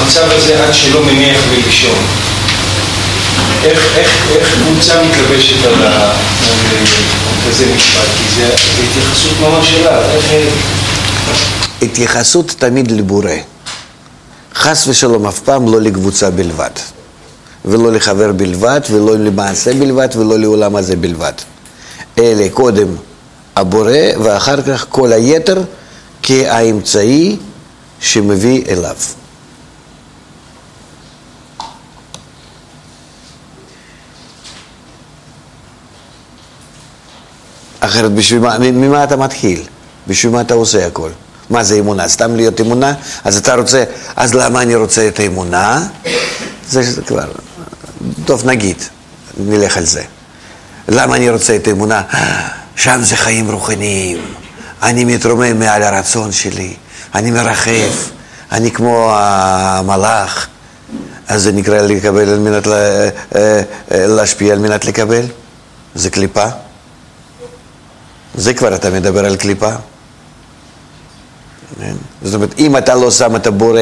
במצב הזה עד שלא מניח ולישון. איך קבוצה מתלבשת על כזה משפט? כי זה התייחסות ממש שלה. התייחסות תמיד לבורא. חס ושלום אף פעם לא לקבוצה בלבד. ולא לחבר בלבד, ולא למעשה בלבד, ולא לעולם הזה בלבד. אלה קודם הבורא, ואחר כך כל היתר כאמצעי שמביא אליו. אחרת ממה אתה מתחיל? בשביל מה אתה עושה הכל? מה זה אמונה? סתם להיות אמונה? אז אתה רוצה, אז למה אני רוצה את האמונה? זה כבר, טוב נגיד, נלך על זה. למה אני רוצה את האמונה? שם זה חיים רוחניים. אני מתרומם מעל הרצון שלי. אני מרחף. אני כמו המלאך. אז זה נקרא לקבל על מנת להשפיע על מנת לקבל. זה קליפה. זה כבר אתה מדבר על קליפה. זאת אומרת, אם אתה לא שם את הבורא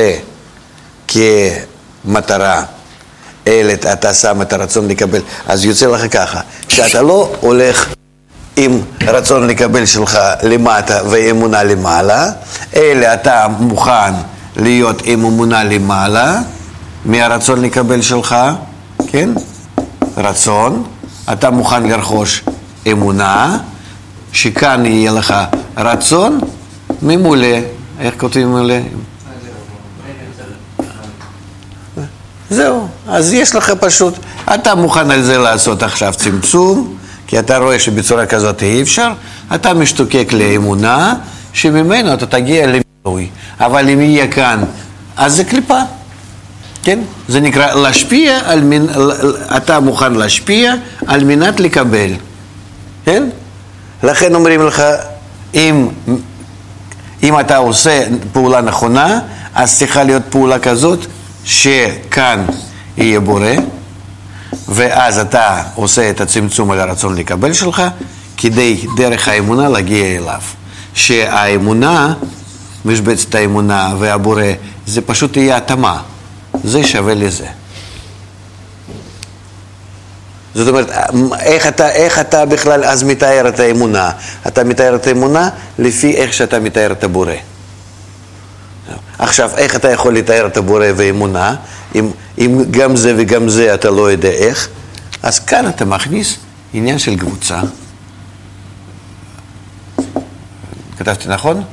כמטרה, אלא אתה שם את הרצון לקבל, אז יוצא לך ככה, שאתה לא הולך עם רצון לקבל שלך למטה ואמונה למעלה, אלא אתה מוכן להיות עם אמונה למעלה, מהרצון לקבל שלך, כן? רצון, אתה מוכן לרכוש אמונה, שכאן יהיה לך רצון ממולא. איך כותבים ממולא? זהו, אז יש לך פשוט, אתה מוכן על זה לעשות עכשיו צמצום, כי אתה רואה שבצורה כזאת אי אפשר, אתה משתוקק לאמונה, שממנו אתה תגיע למילוי. אבל אם יהיה כאן, אז זה קליפה. כן? זה נקרא להשפיע, אתה מוכן להשפיע על מנת לקבל. כן? לכן אומרים לך, אם אתה עושה פעולה נכונה, אז צריכה להיות פעולה כזאת, שכאן יהיה בורא, ואז אתה עושה את הצמצום על הרצון לקבל שלך, כדי דרך האמונה להגיע אליו. שהאמונה, משבצת האמונה והבורא, זה פשוט יהיה התאמה. זה שווה לזה. זאת אומרת, איך אתה בכלל אז מתאר את האמונה? אתה מתאר את האמונה לפי איך שאתה מתאר את הבורא. עכשיו, איך אתה יכול לתאר את הבורא ואמונה, אם גם זה וגם זה אתה לא יודע איך? אז כאן אתה מכניס עניין של קבוצה. כתבתי נכון?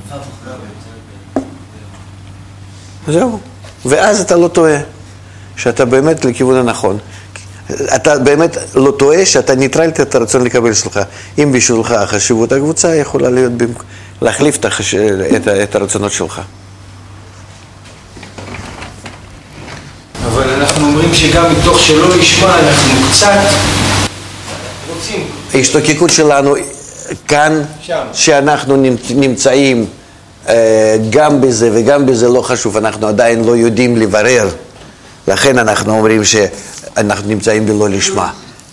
זהו. ואז אתה לא טועה, שאתה באמת לכיוון הנכון. אתה באמת לא טועה שאתה ניטרלת את הרצון לקבל שלך. אם בשבילך החשיבות הקבוצה יכולה להיות להחליף את הרצונות שלך. אבל אנחנו אומרים שגם מתוך שלא נשמע אנחנו קצת רוצים. ההשתוקקות שלנו כאן, שאנחנו נמצאים גם בזה וגם בזה לא חשוב, אנחנו עדיין לא יודעים לברר. לכן אנחנו אומרים שאנחנו נמצאים בלא לשמה.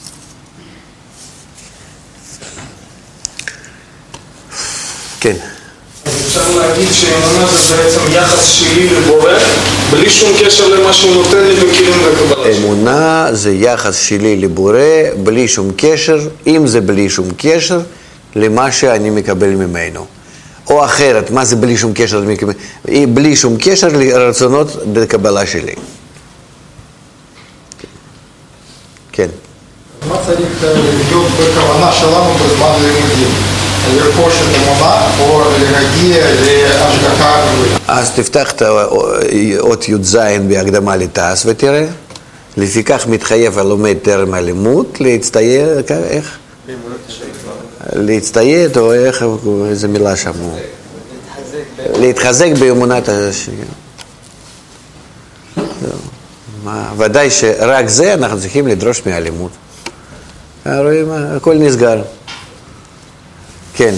כן. אפשר להגיד שאמונה זה בעצם יחס שלי לבורא, בלי שום קשר למה שהוא נותן לי בכלים וקבלה. אמונה זה יחס שלי לבורא, בלי שום קשר, אם זה בלי שום קשר, למה שאני מקבל ממנו. או אחרת, מה זה בלי שום קשר? בלי שום קשר לרצונות לקבלה שלי. כן. מה צריך להיות בכוונה שלנו בזמן לימודים? לרכוש את אמונה או להגיע להשגחה? אז תפתח את אות י"ז בהקדמה לתעש ותראה. לפיכך מתחייב הלומד טרם הלימוד להצטייר, איך? להצטייד או איך, איזה מילה שם הוא? להתחזק באמונת השני. ודאי שרק זה אנחנו צריכים לדרוש מהלימוד. רואים, הכל נסגר. כן.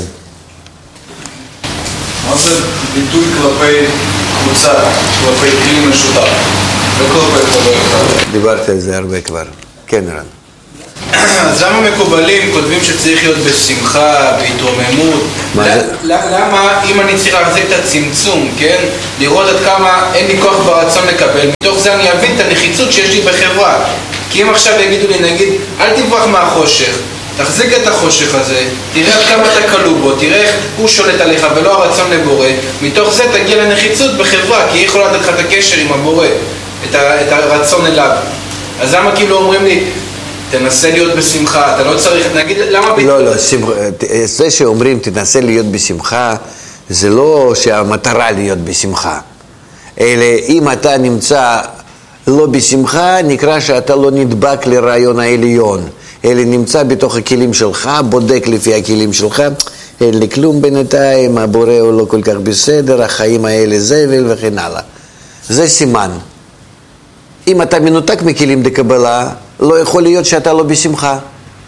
מה זה ביטוי כלפי קבוצה, כלפי כלי משותף? וכלפי חבר אחד? דיברתי על זה הרבה כבר. כן, רן. אז למה מקובלים כותבים שצריך להיות בשמחה, בהתרוממות? למה אם אני צריך להחזיק את הצמצום, כן? לראות עד כמה אין לי כוח ברצון לקבל, מתוך זה אני אבין את הנחיצות שיש לי בחברה. כי אם עכשיו יגידו לי, נגיד, אל תברח מהחושך, תחזיק את החושך הזה, תראה עד כמה אתה כלוא בו, תראה איך הוא שולט עליך ולא הרצון לבורא, מתוך זה תגיע לנחיצות בחברה, כי היא יכולה לתת לך את הקשר עם הבורא, את הרצון אליו. אז למה כאילו אומרים לי, תנסה להיות בשמחה, אתה לא צריך, נגיד, למה... לא, זה שאומרים תנסה להיות בשמחה, זה לא שהמטרה להיות בשמחה, אלא אם אתה נמצא לא בשמחה, נקרא שאתה לא נדבק לרעיון העליון, אלא נמצא בתוך הכלים שלך, בודק לפי הכלים שלך, אין לי כלום בינתיים, הבורא הוא לא כל כך בסדר, החיים האלה זבל וכן הלאה. זה סימן. אם אתה מנותק מכלים דקבלה, לא יכול להיות שאתה לא בשמחה.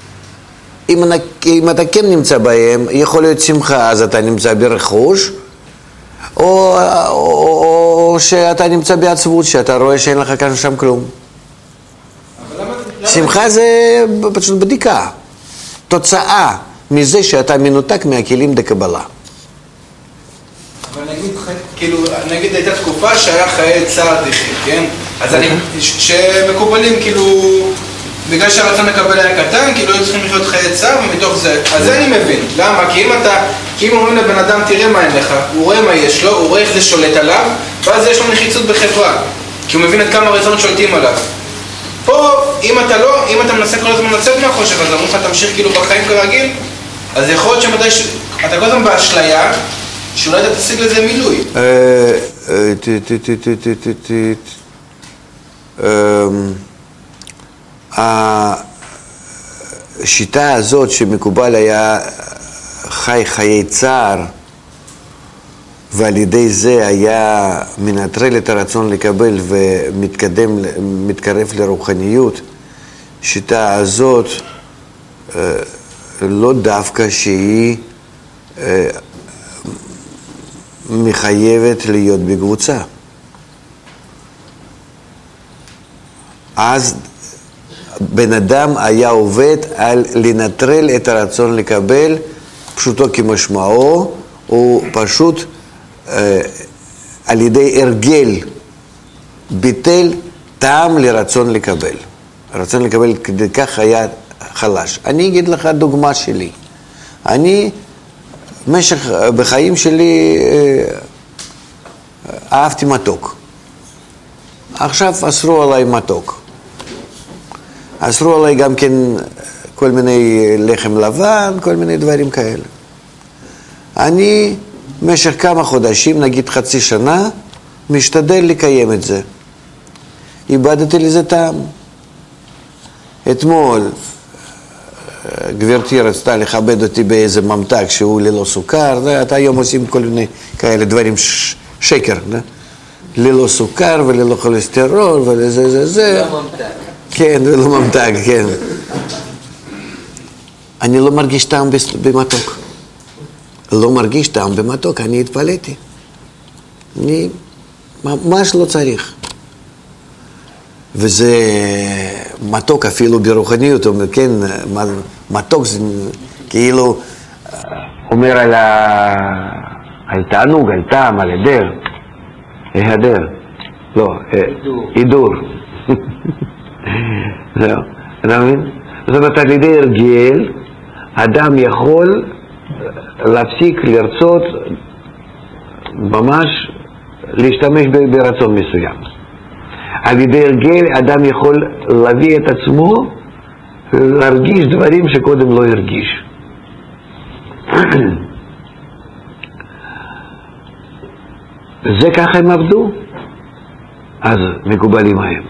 אם אתה כן נמצא בהם, יכול להיות שמחה, אז אתה נמצא ברכוש, או שאתה נמצא בעצבות, שאתה רואה שאין לך כאן שם כלום. שמחה זה פשוט בדיקה, תוצאה מזה שאתה מנותק מהכלים דקבלה. אבל נגיד הייתה תקופה שהיה חיי צער דחי, כן? אז שמקובלים כאילו, בגלל שהרצון לקבל היה קטן, כאילו היו צריכים לחיות חיי צער ומתוך זה, אז זה אני מבין. למה? כי אם אומרים לבן אדם תראה מה אין לך, הוא רואה מה יש לו, הוא רואה איך זה שולט עליו, ואז יש לו נחיצות בחברה, כי הוא מבין עד כמה הרצונות שולטים עליו. פה, אם אתה מנסה כל הזמן לצאת מהחושך, אז אמרו לך תמשיך כאילו בחיים כרגיל, אז יכול להיות שמדי אתה כל הזמן באשליה, שאולי אתה תשיג לזה מילוי. השיטה הזאת שמקובל היה חי חיי צער, ועל ידי זה היה מנטרל את הרצון לקבל ומתקרב לרוחניות, השיטה הזאת לא דווקא שהיא מחייבת להיות בקבוצה. אז בן אדם היה עובד על לנטרל את הרצון לקבל, פשוטו כמשמעו, הוא פשוט על ידי הרגל ביטל טעם לרצון לקבל. הרצון לקבל כדי כך היה חלש. אני אגיד לך דוגמה שלי. אני בחיים שלי אהבתי מתוק. עכשיו אסרו עליי מתוק. אסרו עליי גם כן כל מיני לחם לבן, כל מיני דברים כאלה. אני במשך כמה חודשים, נגיד חצי שנה, משתדל לקיים את זה. איבדתי לזה טעם. אתמול גברתי רצתה לכבד אותי באיזה ממתק שהוא ללא סוכר, אתה היום עושים כל מיני כאלה דברים שקר, ללא סוכר וללא כולסטרול ולזה. לא ממתק. כן, ולא ממתק, כן. אני לא מרגיש טעם במתוק. לא מרגיש טעם במתוק, אני התפלאתי. אני ממש לא צריך. וזה מתוק אפילו ברוחניות, כן, מתוק זה כאילו אומר על תענוג, על טעם, על היעדר, לא, הידור. זהו, אתה מבין? זאת אומרת, על ידי הרגל, אדם יכול להפסיק לרצות ממש להשתמש ברצון מסוים. על ידי הרגל אדם יכול להביא את עצמו להרגיש דברים שקודם לא הרגיש. זה ככה הם עבדו, אז מקובלים מהם.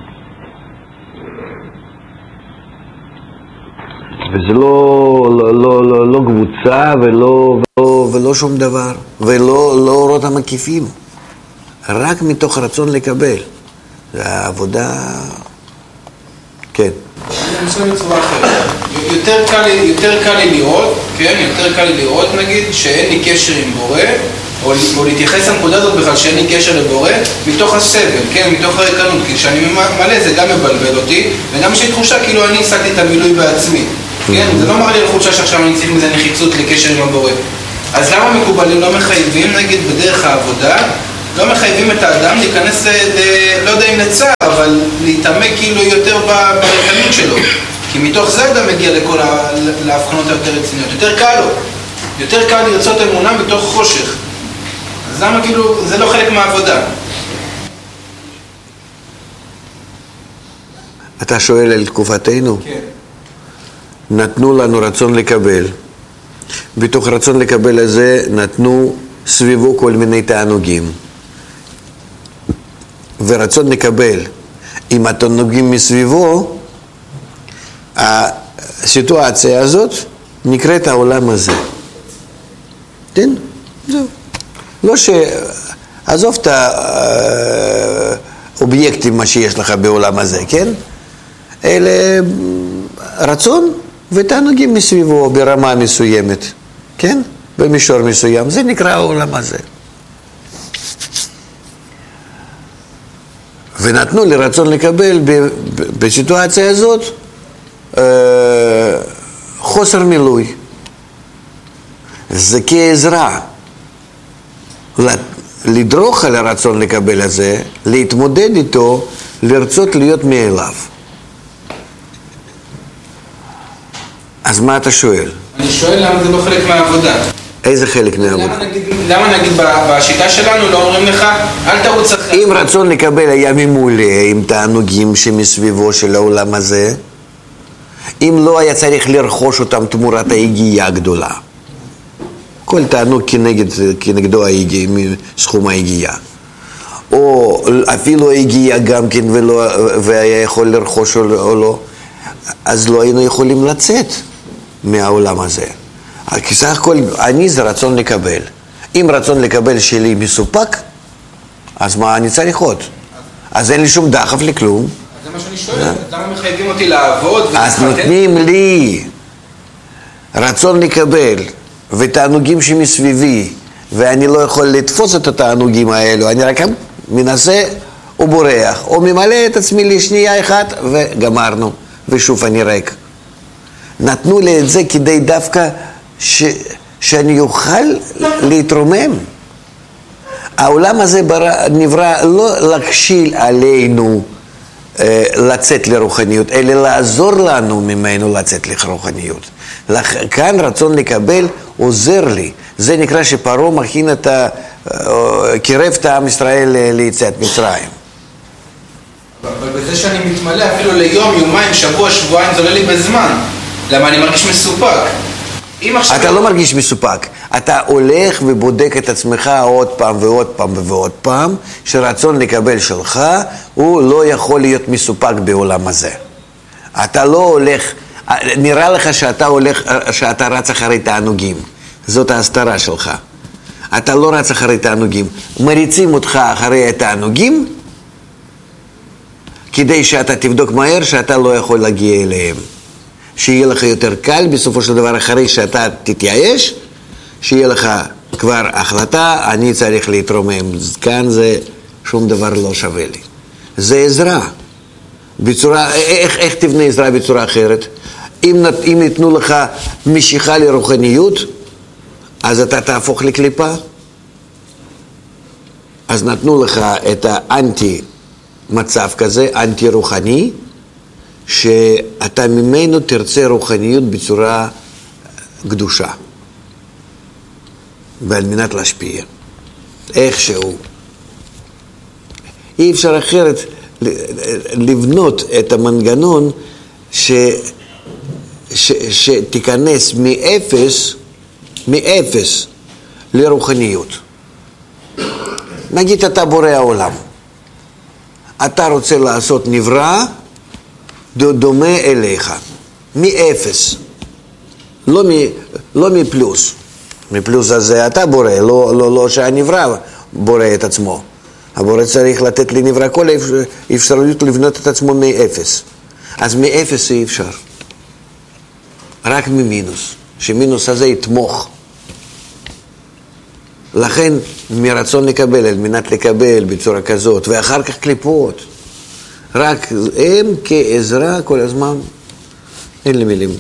וזה לא קבוצה ולא שום דבר, ולא אורות המקיפים, רק מתוך רצון לקבל. זה העבודה, כן. אני מסתכל בצורה אחרת. יותר קל לי לראות, כן? יותר קל לי לראות, נגיד, שאין לי קשר עם בורא, או להתייחס לנקודה הזאת בכלל שאין לי קשר לבורא, מתוך הסבל, כן, מתוך הריקנות, כי כשאני מלא זה גם מבלבל אותי, וגם יש לי תחושה כאילו אני השגתי את המילוי בעצמי, כן, זה לא מראה לי לחושה שעכשיו אני צריך מזה נחיצות לקשר עם הבורא. אז למה מקובלים לא מחייבים, נגיד בדרך העבודה, לא מחייבים את האדם להיכנס, לא יודע אם לצער, אבל להתעמק כאילו יותר בריקנות שלו, כי מתוך זה אדם מגיע לכל להבחנות היותר רציניות, יותר קל לרצות אמונה מתוך חושך. אז למה כאילו, זה לא חלק מהעבודה? אתה שואל על תקופתנו? כן. נתנו לנו רצון לקבל. בתוך רצון לקבל הזה נתנו סביבו כל מיני תענוגים. ורצון לקבל עם התענוגים מסביבו, הסיטואציה הזאת נקראת העולם הזה. כן? זהו. לא עזוב את האובייקטים מה שיש לך בעולם הזה, כן? אלה רצון ותענוגים מסביבו ברמה מסוימת, כן? במישור מסוים. זה נקרא העולם הזה. ונתנו לרצון לקבל בסיטואציה הזאת חוסר מילוי. זה כעזרה לדרוך על הרצון לקבל הזה, להתמודד איתו, לרצות להיות מאליו. אז מה אתה שואל? אני שואל למה זה לא חלק מהעבודה. איזה חלק מהעבודה? למה נגיד בשיטה שלנו לא אומרים לך, אל תרוץ אחרי... אם רצון לקבל היה ממולא עם תענוגים שמסביבו של העולם הזה, אם לא היה צריך לרכוש אותם תמורת ההגיעה הגדולה. כל תענוג כנגדו סכום ההגיעה. או אפילו ההגיעה גם כן והיה יכול לרכוש או לא, אז לא היינו יכולים לצאת מהעולם הזה. כי סך הכל אני זה רצון לקבל. אם רצון לקבל שלי מסופק, אז מה אני צריך עוד? אז אין לי שום דחף לכלום. זה מה שאני שואל, למה מחייבים אותי לעבוד? אז נותנים לי רצון לקבל ותענוגים שמסביבי, ואני לא יכול לתפוס את התענוגים האלו, אני רק מנסה ובורח, או ממלא את עצמי לשנייה אחת וגמרנו, ושוב אני ריק. נתנו לי את זה כדי דווקא שאני אוכל להתרומם. העולם הזה נברא לא להכשיל עלינו לצאת לרוחניות, אלא לעזור לנו ממנו לצאת לרוחניות. כאן רצון לקבל עוזר לי. זה נקרא שפרעה מכין קירב את עם ישראל ליציאת מצרים. אבל בזה שאני מתמלא אפילו ליום, יומיים, שבוע, שבועיים, זה עולה לי בזמן. למה אני מרגיש מסופק? אתה לא מרגיש מסופק. אתה הולך ובודק את עצמך עוד פעם ועוד פעם ועוד פעם, שרצון לקבל שלך הוא לא יכול להיות מסופק בעולם הזה. אתה לא הולך, נראה לך שאתה רץ אחרי תענוגים. זאת ההסתרה שלך. אתה לא רץ אחרי תענוגים. מריצים אותך אחרי התענוגים, כדי שאתה תבדוק מהר שאתה לא יכול להגיע אליהם. שיהיה לך יותר קל, בסופו של דבר אחרי שאתה תתייאש, שיהיה לך כבר החלטה, אני צריך להתרומם. כאן זה שום דבר לא שווה לי. זה עזרה. בצורה, איך תבנה עזרה בצורה אחרת? אם ייתנו לך משיכה לרוחניות, אז אתה תהפוך לקליפה. אז נתנו לך את האנטי מצב כזה, אנטי רוחני, שאתה ממנו תרצה רוחניות בצורה קדושה. ועל מנת להשפיע. איכשהו. אי אפשר אחרת לבנות את המנגנון שתיכנס מאפס לרוחניות. נגיד אתה בורא העולם. אתה רוצה לעשות נברא דומה אליך. מאפס. לא מפלוס. מפלוס הזה אתה בורא, לא שהנברא בורא את עצמו. הבורא צריך לתת לנברא כל אפשרויות לבנות את עצמו מאפס. אז מאפס אי אפשר. רק ממינוס. שמינוס הזה יתמוך. לכן מרצון לקבל, על מנת לקבל בצורה כזאת, ואחר כך קליפות. רק הם כעזרה כל הזמן, אין לי מילים.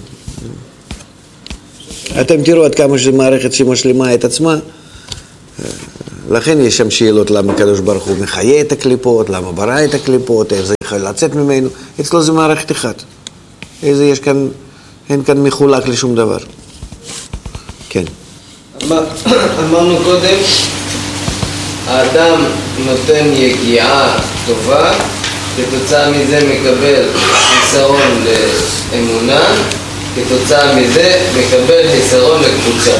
אתם תראו עד כמה שזו מערכת שמשלימה את עצמה, לכן יש שם שאלות למה הקדוש ברוך הוא מחיה את הקליפות, למה ברא את הקליפות, איך זה יכול לצאת ממנו, אצלו זה מערכת אחת. איזה יש כאן, אין כאן מחולק לשום דבר. כן. אמרנו קודם, האדם נותן יגיעה טובה, כתוצאה מזה מקבל חיסרון לאמונה, כתוצאה מזה מקבל חיסרון לקבוצה.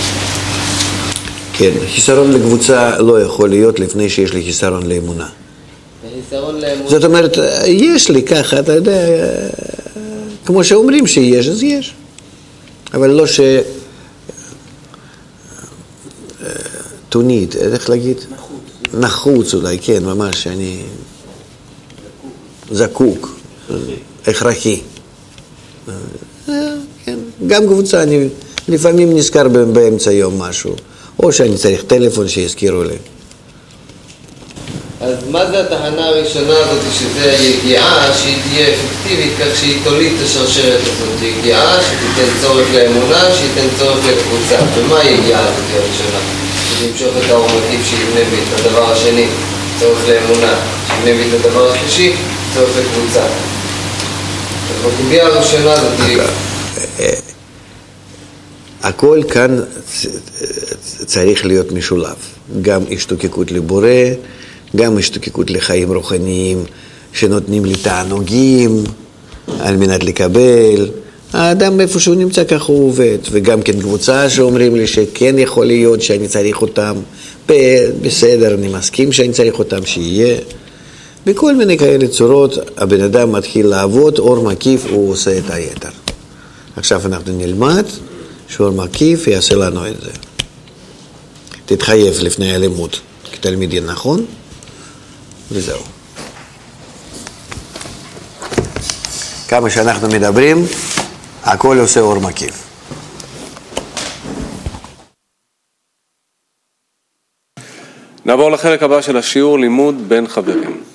כן, חיסרון לקבוצה לא יכול להיות לפני שיש לי חיסרון לאמונה. חיסרון לאמונה. זאת אומרת, יש לי ככה, אתה יודע, כמו שאומרים שיש, אז יש. אבל לא ש... תונית, איך להגיד? נחוץ אולי, כן, ממש, אני... זקוק, הכרחי. כן, גם קבוצה, אני לפעמים נזכר באמצע יום משהו, או שאני צריך טלפון שיזכירו לי. אז מה זה התחנה הראשונה הזאת, שזה היגיעה שהיא תהיה אפקטיבית, כך שהיא תוליד את השרשרת הזאת? יגיעה שתיתן צורך לאמונה, שתיתן צורך לקבוצה. ומה היגיעה הזאת הראשונה? שתמשוך את האור מקיף שיבנה בי את הדבר השני, צורך לאמונה, שיבנה בי את הדבר השלישי, צורך לקבוצה. אז בקובייה הראשונה הזאת היא... הכל כאן צריך להיות משולב. גם השתוקקות לבורא, גם השתוקקות לחיים רוחניים שנותנים לי תענוגים על מנת לקבל. האדם איפה שהוא נמצא כך הוא עובד, וגם כן קבוצה שאומרים לי שכן יכול להיות שאני צריך אותם, בסדר, אני מסכים שאני צריך אותם שיהיה. בכל מיני כאלה צורות הבן אדם מתחיל לעבוד, אור מקיף הוא עושה את היתר. עכשיו אנחנו נלמד שאור מקיף יעשה לנו את זה. תתחייב לפני הלימוד כתלמידים, נכון? וזהו. כמה שאנחנו מדברים, הכל עושה אור מקיף. נעבור לחלק הבא של השיעור, לימוד בין חברים.